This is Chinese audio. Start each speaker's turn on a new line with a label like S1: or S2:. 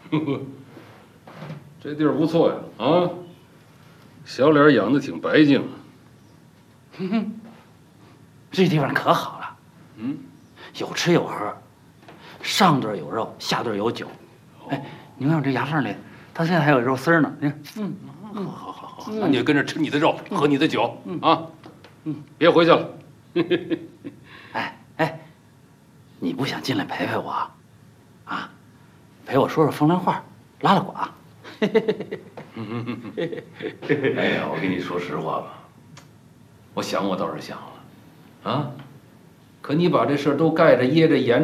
S1: 这地儿不错呀，啊，小脸养的挺白净。
S2: 这地方可好了，有吃有喝，上顿有肉，下顿有酒。哎，你看我这牙缝里，它现在还有肉丝呢。你看，
S1: 好，那你就跟着吃你的肉，喝你的酒啊，别回去了。
S2: 哎，你不想进来陪陪我啊？陪我说说风凉话，拉拉呱。
S3: 哎呀，我跟你说实话吧，我想我倒是想了，啊，可你把这事儿都盖着掖着严